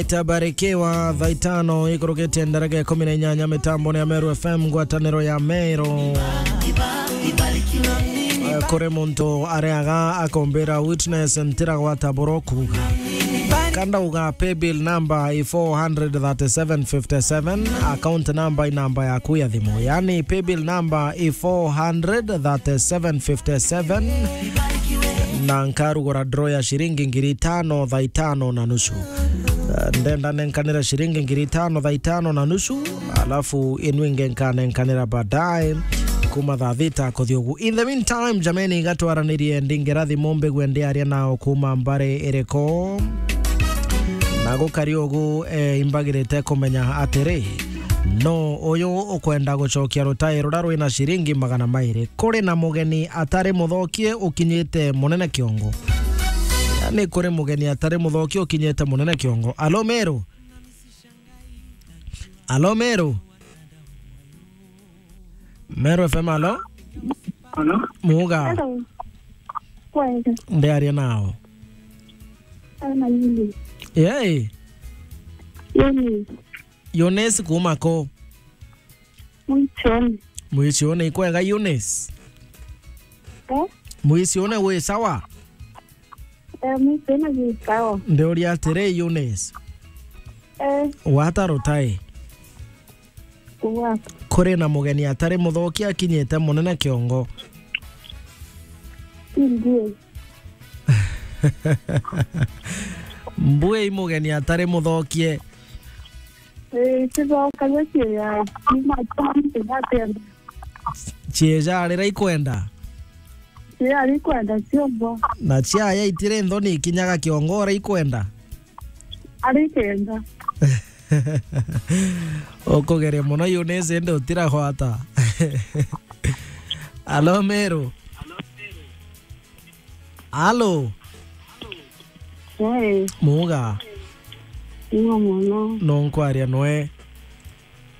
Tabarikiwa vaitano ikurukete ndarage 18 mitambo ya Meru FM ngwataniro ya Meru. Kore muntu areaga akombera witness ntira wa taboroku. Kanda uga pay bill number 43757, account number namba ya kuya thimu. Yani pay bill number 43757 na nkaru gora draw ya shiringi 5,000 tha na nusu. Ndenda nenkanira shiringi 5,000 na nusu, alafu inwinge nkanira baadaye kuma tha thita kothiogu. In the meantime, jameni gatwaranirie ndingerathi mombe gwende aria nao kuma mbare ereko nago kariogu imbagirite kumenya atiri no uyu ukwenda gucokia rutai rurarwi na shiringi 200 kuri na mugeni atari muthokie ukinyite munene kiongo. Yani kuri mugeni atari muthokie ukinyite munene kiongo. Alo Meru. Alo Meru. Meru FM alo. Alo. Muga. Hello. Kwenda. Ndiaria nao. Ana yini. Yey. Yini. Yones kumako. Mwichoni. Mwichoni ikwega Yones. Mwichoni we sawa. Mwichoni ni sawa. Ndio ya tere Yones. Wata rotai. Kuwa. Kore na mugeni atari muthokia akinyite munene kiongo. Ndiye. Mbue mugeni atari muthokie. Tizo kaje ya kima tante batenda. Chieja arira ikwenda. Chia alikwenda siobo. Na chia ya itire ndoni kinyaga kiongora ikwenda. Alikenda. Okogere muno Yunese ndo tira hwata. Alo Meru. Alo. Hey. Muga. Iyo muno. Nonkwaria noe.